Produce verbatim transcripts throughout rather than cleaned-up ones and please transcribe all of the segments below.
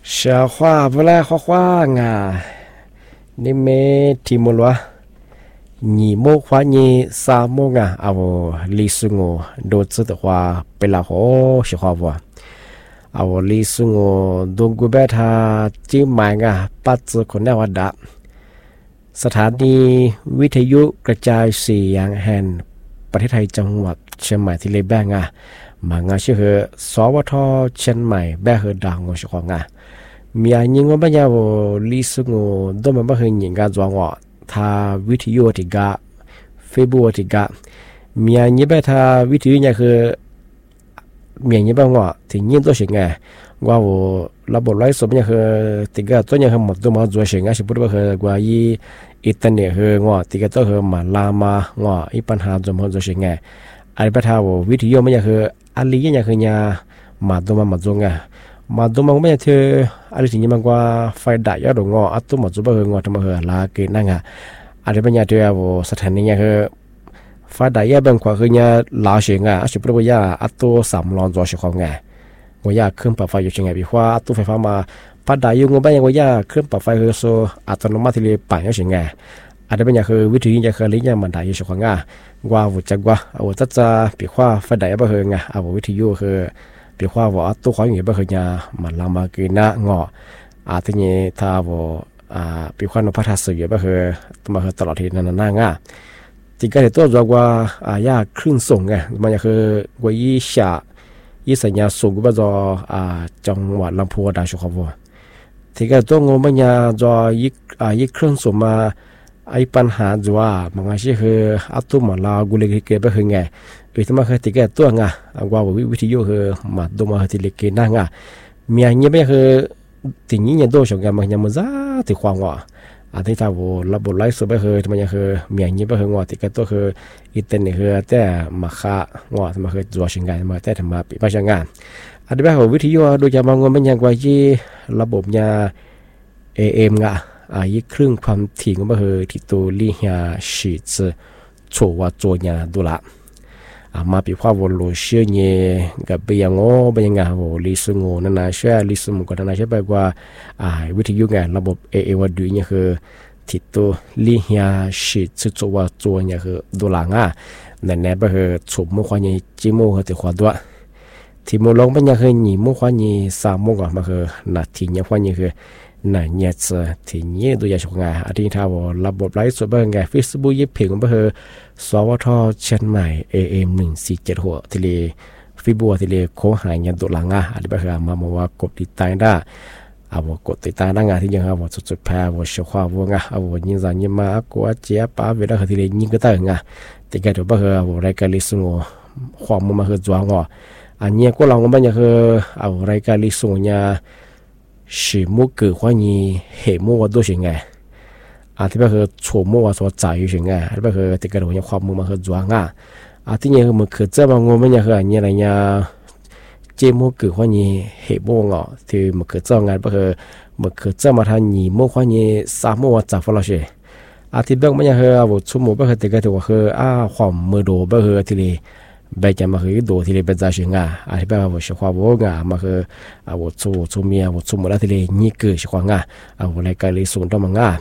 小花不来花花啊，你没听没咯？你莫花你啥莫啊？啊我历史我都知的话，被拉好小花不？啊我历史我都古拜他จิ้มาย啊，ปัจจุคนได้วัดดะสถานีวิทยุกระจายเสียงแห่งประเทศไทยจังหวัดเชียงใหม่ที่เลแบงอ่ะมางาชื่อสวทเชียงใหม่แบเฮดางงของอ่ะมีอันยิงว่าไม่ยาวลิสุงโดมันไม่เคยยิงกันจวงอ่ะถ้าวิทยุที่กะเฟซบุ๊กที่กะมีอันยิงไปถ้าวิทยุเนี่ยคือมีอันยิงไปว่าที่ยิงตัวเสียงไงว่าว่าระบบไลฟ์สดเนี่ยคือที่กะตัวเนี่ยคือหมดตัวมาจวงเสียงอ่ะสิพูดว่าคือกว่ายี่อินเทอร์เน็ตคือว่าที่กะตัวคือมาลามาว่าอีปัญหาจวงมาจวงเสียงไงอะไรไปถ้าว่าวิทยุมันเนี่ยคืออันนี้เนี่ยคือเนี่ยมาตัวมามาจวงไงมาดูมันไม่ใช่เธออะไรสิ่งนี้มันว่าไฟดับยอดงออัตตุมาจุบะเฮงอทำมาเฮลาเกินนั่งอ่ะอะไรเป็นอย่างเธอว่าสถานีเนี่ยคือไฟดับยอดเป็นกว่าคือเนี่ยลาเสียงอ่ะอาชีพเราว่าอัตตุสามล้านตัวเสียงไงว่าอยากเครื่องปรับไฟอยู่เชียงไงพี่ว่าอัตตุไฟฟ้ามาไฟดับอยู่งอไปยังว่าอยากเครื่องปรับไฟคือโซอัตโนมัติที่ปั่นอยู่เชียงไงอะไรเป็นอย่างคือวิธีเนี่ยคือลิ้นเนี่ยมันได้อยู่เชียงไงว่าวุจักว่าว่าจะจะพี่ว่าไฟดับยอดเป็นเฮงอ่ะเอาวิธีอยู่คือพี่ว่าว่าตัวเขาอย่างนี้เป็นคนเนี่ยมันลำบากกินนะงออาทีนี้ถ้าว่าอ่าพี่ว่าเราพัฒนาสื่อแบบคือมาคือตลอดที่นั่นนั่งอ่ะที่ก็ตัวจว่าอ่ายาครึ่งส่งไงมันก็คือว่ายี่ชายี่สัญญาส่งก็เป็นจออ่าจังหวัดลำพูนดาวชุกวัวที่ก็ตัวงงมันเนี่ยจอยี่อ่ายี่ครึ่งส่งมาไอ้ปัญหาจัวมันก็คืออัตุมันลากุเลกิเกเป็นคือไงวิธีมาคือติแก่ตัวงะว่าวิธีอยู่คือมาดูมาที่เล็กนั่งอ่ะมีอันนี้ไม่คือติงนี้เนี่ยโดนชงกันมันยังมันจ้าติความว่าอันที่ถ้าว่าระบบไลฟ์สดไปคือมันยังคือมีอันนี้ไปคือว่าติแก่ตัวคืออินเทอร์เน็ตคือแต่มาค่าว่ามันคือจัวชงกันมาแต่ทำมาปีมาชงกันอันที่แบบวิธีอยู่โดยจะมองว่ามันยังกว่าที่ระบบเนี่ย เอ เอ็ม อ่ะอ่ายี่ครึ่งความถี่ก็คือที่ตัวลี่เฮียสีจะโชว์ว่าตัวเนี่ยดูละอามาปีความว่าโลเชียเนี่ยกับเบียงโง่เบียงอ่ะว่าลิสงนั่นนะเชื่อลิสมุกันนั่นนะเชื่อไปว่าอ่าวิทยุไงระบบ เอ เอ็ม ว่าดูเนี่ยคือที่ตัวลี่เฮียสีจะโชว์ว่าตัวเนี่ยคือดูละง่ะนั่นแหละก็คือชมมุขวานเนี่ยจิโม่คือตัวขวาด้วยที่มุลงเป็นเนี่ยคือหนีมุขวานเนี่ยสามมุกอ่ะมันคือนาทีเนี่ยขวานเนี่ยคือนั่นเนี่ยจะที่นี่ดูอย่างชงไงอันนี้ถ้าว่าระบบไลฟ์สดเป็นไง Facebook ยี่เพียงก็คือสวทเชียงใหม่ เอ เอ็ม หนึ่งสี่เจ็ดหัวที่เลฟีบัวที่เลโค้งหายยันตัวหลังอ่ะอันนี้คือมาบอกว่ากดติดตามได้เอาว่ากดติดตามได้งานที่ยังเอาว่าสุดๆแพ้ว่าเชื่อว่าว่าไงเอาว่ายิงสัญญามาก็เจี๊ยบป้าเวลาที่เลยิงก็ตั้งไงแต่แกถือว่าคือเอารายการลิสงความมันมาคือจวงอ่ะอันนี้ก็ลองมันยังคือเอารายการลิสงเนี่ย是么个关于黑么我都行哎，啊，特别是错么我所在于行哎，特别是这个东西花么嘛和装啊，啊，今年我们可这么我们也和你来呀，这么个关于黑么哦，就么可这样不和么可这么他你么关于啥么我咋不了些，啊，特别我们也和我出么不和这个就和啊黄么多不和这里。bây giờ mà hơi đồ thì bây giờ chuyện à, à thì bây giờ tôi sẽ khoa vô ngà mà hơi à tôi chú chú mía tôi chú một lá thì nhị cứ sẽ khoa ngà, à tôi lại cái lý xuống đó mà ngà,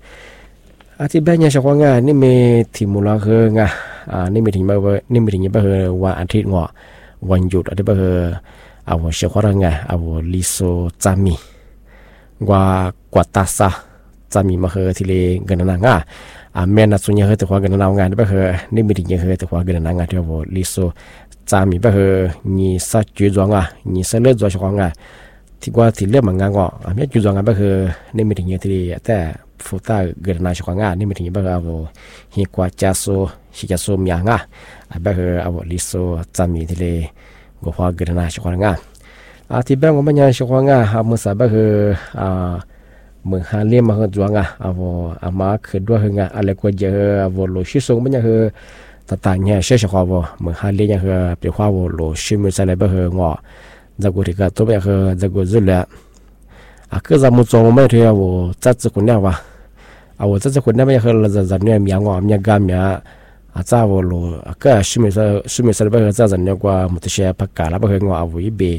à thì bây giờ sẽ khoa ngà, nếu mà thì một lá hơi ngà, à nếu mà thì bây giờ nếu mà thì như bây giờวันอาทิตย์ngọวันหยุดà thì bây giờ à tôi sẽ khoa ra ngà, à tôi lý sốจามีว่ากวาดตาซาจามีมาhơi thìเลยกันนั่งงาอ่าแม่น่ะส่วนใหญ่เฮาแต่ว่ากันนาวงานบ่เฮอนี่มีที่เฮอแต่ว่ากันนางานที่ว่าลิโซจามีบ่เฮอนี่สัจจุจวงอ่ะนี่สะเลจวชวงอ่ะที่ว่าที่เรื่องมันงานก็อ่ะแม่จุจวงอ่ะบ่เฮอนี่มีที่ที่แต่ฟูตากันนาชวงอ่ะนี่มีที่บ่เฮอเอาฮิกว่าจาโซฮิจาโซมีอ่ะอ่ะบ่เฮอเอาลิโซจามีที่เลยก็ว่ากันนาชวงอ่ะอ่ะที่แบงก็มันยังชวงอ่ะอ่ะมื้อซะบ่เฮออ่าเมืองฮาเลียมมาคือจวงอ่ะเอาอามาคือด้วยหึงอ่ะอะไรก็เจอเอาโลชิส่งมันยังคือตาตาเนี่ยเชื่อชอบว่าเมืองฮาเลียยังคือเปรียบว่าโลชิมือใส่อะไรบ้างคืองอจะกูที่ก็ตัวแบบคือจะกูจุดเลยอ่ะคือจะมุจงไม่เที่ยวจัดจุคนเนี่ยวะเอาจัดจุคนเนี่ยไม่คือเราจะจะเนี่ยมีงอมีกามีอาจ้าวโลก็ชิมือใส่ชิมือใส่บ้างคือจะจะเนี่ยกว่ามุตเชียพักกาแล้วบ้างคืองอเอาอีเบ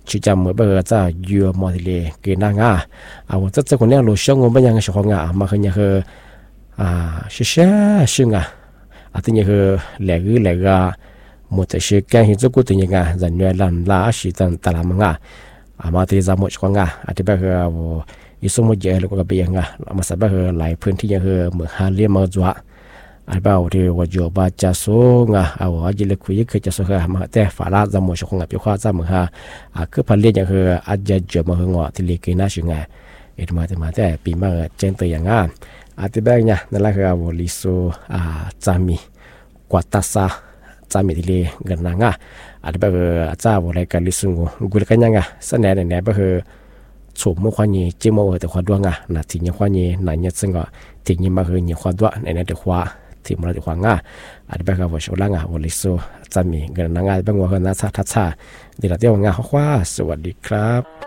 chỉ chăm mới bây giờ vừa mà thì lệ cái năng à à một rất rất còn nè lối sống của bây giờ cái họ ngà mà khi nhà hơi à sẽ sẽ xưng à à tự nhiên hơi lệ cứ lệ ga một cái sự kiện hiện của tự nhiên à dần dần làm lá sĩ tận tà làm ngà à mà thì ra một cái ngà à thì bây giờอีสมมุติเยอะแล้วก็เบียงอ่ะมาสับเฮหลายพื้นที่ยังเฮเหมือนฮาเลียมาจัวอันเบาที่ว่าอยู่บ้านจะสูงอ่ะเอาว่าจิเลคุยคือจะสูงอ่ะมาแต่ฝาลาจำหมดชงอ่ะพี่ข้าจำเหมือนฮะอ่ะคือพันเลียงยังเฮอาจจะเจอมาเฮงอ่ะที่เล็กน่าชิงอ่ะเอ็ดมาแต่มาแต่ปีมาเจนตัวอย่างอ่ะอันที่แบบเนี่ยนั่นแหละคือว่าลิโซอ่าจามีกวาดตาซาจามีที่เล็กกันนังอ่ะอันที่แบบอาจารย์ว่าอะไรกันลิซุงกูเลยกันยังอ่ะเสนอเนี่ยแบบเฮchủ mua khoa nhì chỉ mua ở từ khoa đoan à là thì nhiều khoa nhì là nhất sinh gọi thì nhưng mà hơi nhiều khoa đoan này là được khoa thì mà được khoa ngà à bây giờ vào số lang à vào lịch sử จะมีเงินงานบางวันก็น่าจะทัดชาเดี๋ยวเราเที่ยวงานข้อสวัสดีครับ